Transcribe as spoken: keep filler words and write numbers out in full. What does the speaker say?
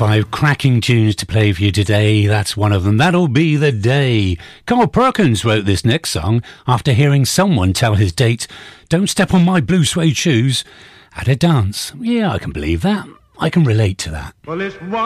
five cracking tunes to play for you today. That's one of them. That'll Be the Day. Carl Perkins wrote this next song after hearing someone tell his date, "Don't step on my blue suede shoes," at a dance. Yeah, I can believe that. I can relate to that. Well, it's